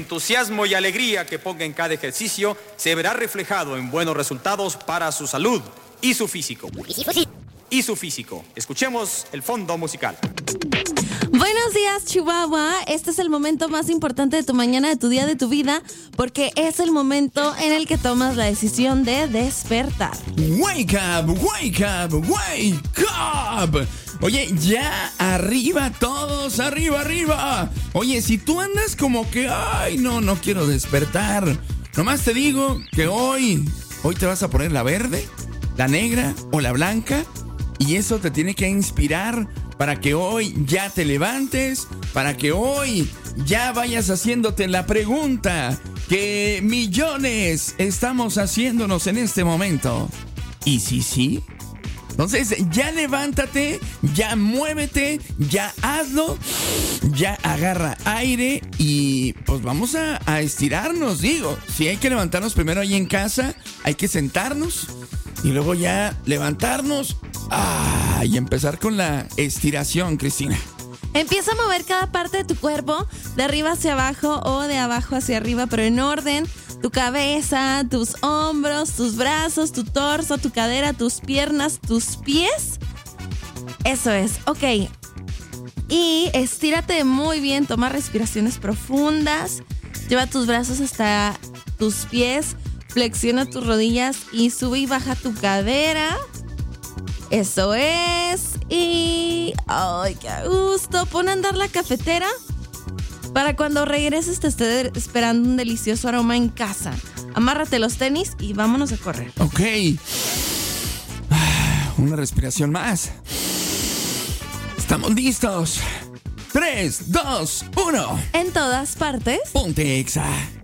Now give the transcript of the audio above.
entusiasmo y alegría que ponga en cada ejercicio se verá reflejado en buenos resultados para su salud y su físico. Escuchemos el fondo musical. Buenos días, Chihuahua. Este es el momento más importante de tu mañana, de tu día, de tu vida, porque es el momento en el que tomas la decisión de despertar. Wake up, wake up, wake up. Oye, ya arriba todos, arriba. Oye, si tú andas como que, no quiero despertar. Nomás te digo que hoy te vas a poner la verde, la negra o la blanca. Y eso te tiene que inspirar para que hoy ya te levantes, para que hoy ya vayas haciéndote la pregunta que millones estamos haciéndonos en este momento. ¿Y sí? Entonces ya levántate, ya muévete, ya hazlo, ya agarra aire y pues vamos a estirarnos, digo. Si hay que levantarnos primero ahí en casa, hay que sentarnos y luego ya levantarnos y empezar con la estiración, Cristina. Empieza a mover cada parte de tu cuerpo, de arriba hacia abajo o de abajo hacia arriba, pero en orden. Tu cabeza, tus hombros, tus brazos, tu torso, tu cadera, tus piernas, tus pies. Eso es, ok. Y estírate muy bien, toma respiraciones profundas. Lleva tus brazos hasta tus pies, flexiona tus rodillas y sube y baja tu cadera. Eso es. Y ¡ay, qué gusto! Pon a andar la cafetera para cuando regreses te esté esperando un delicioso aroma en casa. Amárrate los tenis y vámonos a correr. Ok. Una respiración más. Estamos listos. 3, 2, 1. En todas partes. Ponte Exa.